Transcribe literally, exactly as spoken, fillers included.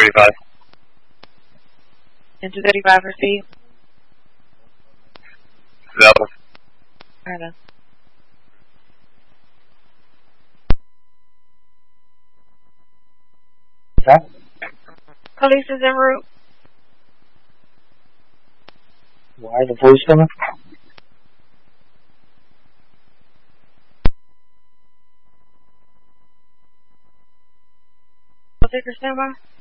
thirty-five. And two thirty-five received. Available. Alright then. Okay. Police is en route. Why are the police coming? Take your standby.